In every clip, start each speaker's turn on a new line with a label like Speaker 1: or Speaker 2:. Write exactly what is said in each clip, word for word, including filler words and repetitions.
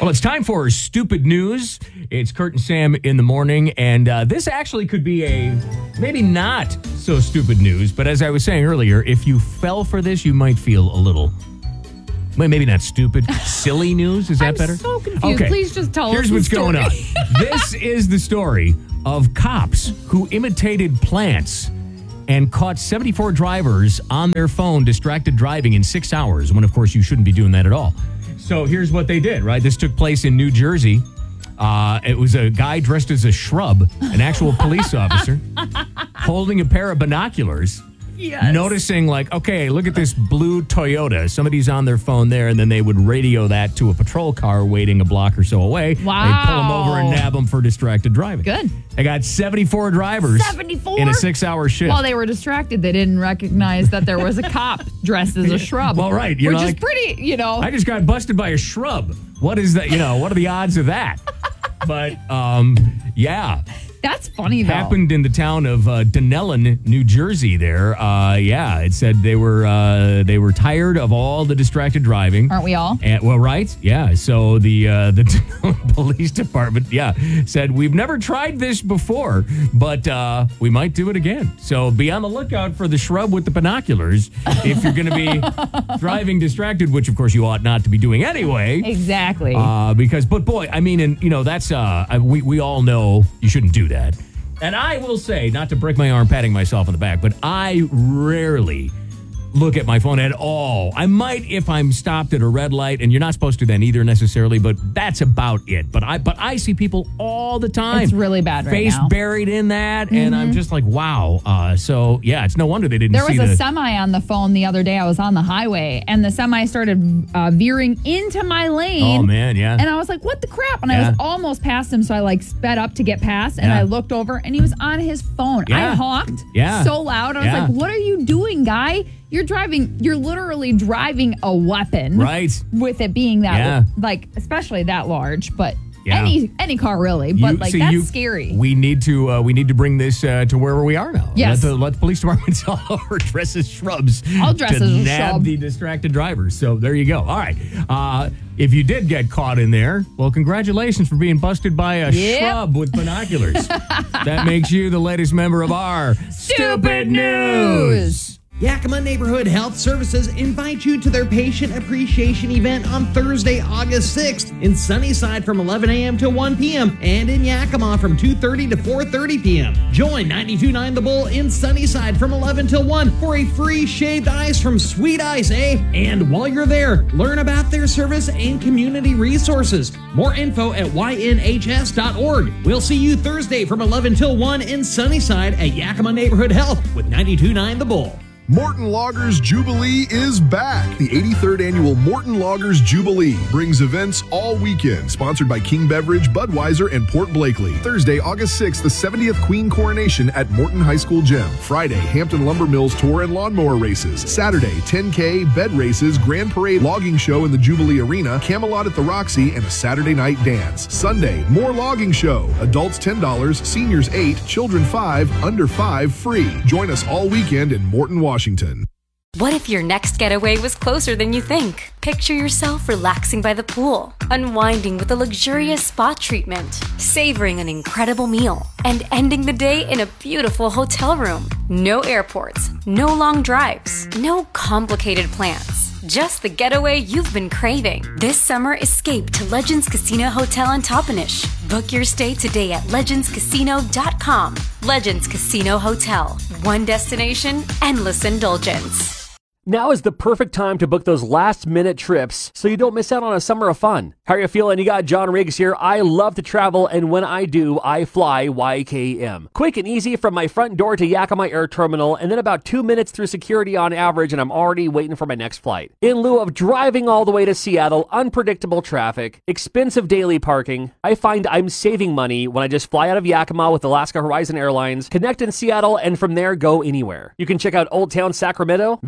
Speaker 1: Well, it's time for Stupid News. It's Kurt and Sam in the morning, and uh, this actually could be a maybe not so stupid news, but as I was saying earlier, if you fell for this, you might feel a little, well, maybe not stupid, silly news. Is that
Speaker 2: I'm
Speaker 1: better?
Speaker 2: I'm so confused.
Speaker 1: Okay.
Speaker 2: Please just tell
Speaker 1: Here's
Speaker 2: us
Speaker 1: what's
Speaker 2: the
Speaker 1: going on.
Speaker 2: story.
Speaker 1: This is the story of cops who imitated plants and caught seventy-four drivers on their phone distracted driving in six hours, when, of course, you shouldn't be doing that at all. So here's what they did, right? This took place in New Jersey. Uh, it was a guy dressed as a shrub, an actual police officer, holding a pair of binoculars.
Speaker 2: Yes.
Speaker 1: Noticing, like, okay, look at this blue Toyota. Somebody's on their phone there, and then they would radio that to a patrol car waiting a block or so away.
Speaker 2: Wow.
Speaker 1: They'd pull them over and nab them for distracted driving.
Speaker 2: Good.
Speaker 1: They got seventy-four drivers
Speaker 2: seventy-four?
Speaker 1: in a six-hour shift.
Speaker 2: While they were distracted, they didn't recognize that there was a cop dressed as a shrub.
Speaker 1: Well, right. You're
Speaker 2: which
Speaker 1: like,
Speaker 2: is pretty, you know.
Speaker 1: I just got busted by a shrub. What is that? You know, what are the odds of that? But, um, yeah.
Speaker 2: That's funny, though.
Speaker 1: Happened in the town of uh, Dunellen, New Jersey. There, uh, yeah, it said they were uh, they were tired of all the distracted driving.
Speaker 2: Aren't we all?
Speaker 1: And, well, right, yeah. So the uh, the Dunellen Police Department, yeah, said we've never tried this before, but uh, we might do it again. So be on the lookout for the shrub with the binoculars if you're going to be driving distracted, which of course you ought not to be doing anyway.
Speaker 2: Exactly.
Speaker 1: Uh, because, but boy, I mean, and you know, that's uh, I- we we all know you shouldn't do that. And I will say, not to break my arm patting myself on the back, but I rarely look at my phone at all. I might if I'm stopped at a red light, and you're not supposed to then either necessarily, but that's about it. But I but I see people all the time.
Speaker 2: It's really bad right
Speaker 1: face
Speaker 2: now.
Speaker 1: buried in that, and I'm just like, wow. Uh, so, yeah, it's no wonder they didn't
Speaker 2: There
Speaker 1: see
Speaker 2: was a
Speaker 1: the...
Speaker 2: semi on the phone the other day. I was on the highway, and the semi started uh, veering into my lane.
Speaker 1: Oh, man, yeah.
Speaker 2: And I was like, what the crap? And I
Speaker 1: Yeah.
Speaker 2: was almost past him, so I like sped up to get past, and
Speaker 1: Yeah.
Speaker 2: I looked over, and he was on his phone.
Speaker 1: Yeah.
Speaker 2: I honked
Speaker 1: Yeah.
Speaker 2: so loud. I was
Speaker 1: Yeah.
Speaker 2: like, what are you doing, guy? You're driving, you're literally driving a weapon.
Speaker 1: Right.
Speaker 2: With it being that,
Speaker 1: Yeah.
Speaker 2: like, especially that large, but
Speaker 1: Yeah.
Speaker 2: any any car really, but
Speaker 1: You-
Speaker 2: like,
Speaker 1: see,
Speaker 2: that's
Speaker 1: you-
Speaker 2: scary.
Speaker 1: We need to uh, we need to bring this uh, to wherever we are now.
Speaker 2: Yes.
Speaker 1: Let the, let the police departments all over dress as shrubs.
Speaker 2: I'll dress
Speaker 1: to
Speaker 2: as a
Speaker 1: nab
Speaker 2: shrub.
Speaker 1: the distracted drivers. So there you go. All right. Uh, if you did get caught in there, well, congratulations for being busted by a
Speaker 2: Yep.
Speaker 1: shrub with binoculars. That makes you the latest member of our Stupid News.
Speaker 3: Yakima Neighborhood Health Services invite you to their Patient Appreciation event on Thursday, August sixth in Sunnyside from eleven a.m. to one p.m. and in Yakima from two thirty to four thirty p.m. Join ninety-two point nine The Bull in Sunnyside from eleven till one for a free shaved ice from Sweet Ice, eh? And while you're there, learn about their service and community resources. More info at y n h s dot org. We'll see you Thursday from eleven till one in Sunnyside at Yakima Neighborhood Health with ninety-two point nine The Bull.
Speaker 4: Morton Loggers Jubilee is back. The eighty-third annual Morton Loggers Jubilee brings events all weekend, sponsored by King Beverage, Budweiser, and Port Blakely. Thursday, August sixth, the seventieth Queen Coronation at Morton High School Gym. Friday, Hampton Lumber Mills Tour and Lawnmower Races. Saturday, ten K, Bed Races, Grand Parade Logging Show in the Jubilee Arena, Camelot at the Roxy, and a Saturday night dance. Sunday, more logging show. Adults ten dollars, seniors eight dollars, children five dollars, under five dollars free. Join us all weekend in Morton, Washington. Washington.
Speaker 5: What if your next getaway was closer than you think? Picture yourself relaxing by the pool, unwinding with a luxurious spa treatment, savoring an incredible meal, and ending the day in a beautiful hotel room. No airports, no long drives, no complicated plans. Just the getaway you've been craving. This summer, escape to Legends Casino Hotel in Toppenish. Book your stay today at legends casino dot com. Legends Casino Hotel. One destination, endless indulgence.
Speaker 6: Now is the perfect time to book those last-minute trips so you don't miss out on a summer of fun. How are you feeling? You got John Riggs here. I love to travel, and when I do, I fly Y K M. Quick and easy from my front door to Yakima Air Terminal, and then about two minutes through security on average, and I'm already waiting for my next flight. In lieu of driving all the way to Seattle, unpredictable traffic, expensive daily parking, I find I'm saving money when I just fly out of Yakima with Alaska Horizon Airlines, connect in Seattle, and from there go anywhere. You can check out Old Town Sacramento, visit Mount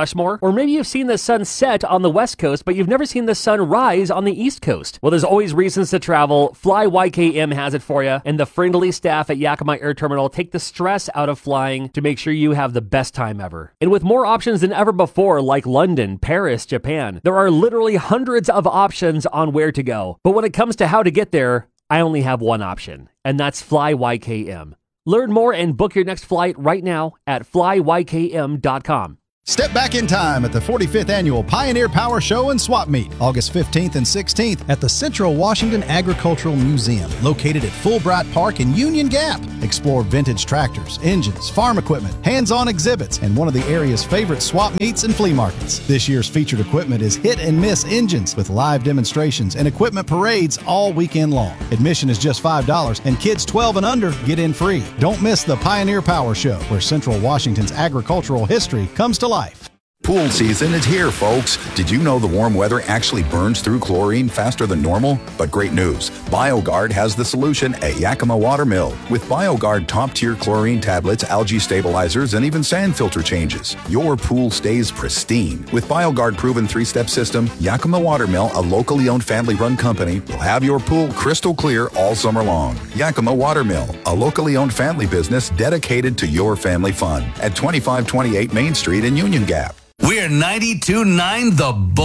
Speaker 6: Rushmore? Or maybe you've seen the sun set on the West Coast, but you've never seen the sun rise on the East Coast. Well, there's always reasons to travel. Fly Y K M has it for you, and the friendly staff at Yakima Air Terminal take the stress out of flying to make sure you have the best time ever. And with more options than ever before, like London, Paris, Japan, there are literally hundreds of options on where to go. But when it comes to how to get there, I only have one option, and that's Fly Y K M. Learn more and book your next flight right now at fly y k m dot com.
Speaker 7: Step back in time at the forty-fifth Annual Pioneer Power Show and Swap Meet, August fifteenth and sixteenth at the Central Washington Agricultural Museum, located at Fulbright Park in Union Gap. Explore vintage tractors, engines, farm equipment, hands-on exhibits, and one of the area's favorite swap meets and flea markets. This year's featured equipment is hit-and-miss engines with live demonstrations and equipment parades all weekend long. Admission is just five dollars, and kids twelve and under get in free. Don't miss the Pioneer Power Show, where Central Washington's agricultural history comes to life.
Speaker 8: Pool season is here, folks. Did you know the warm weather actually burns through chlorine faster than normal? But great news, BioGuard has the solution at Yakima Watermill. With BioGuard top-tier chlorine tablets, algae stabilizers, and even sand filter changes, your pool stays pristine. With BioGuard proven three-step system, Yakima Watermill, a locally owned family-run company, will have your pool crystal clear all summer long. Yakima Watermill, a locally owned family business dedicated to your family fun at twenty-five twenty-eight Main Street in Union Gap.
Speaker 9: We're ninety-two point nine The Bull.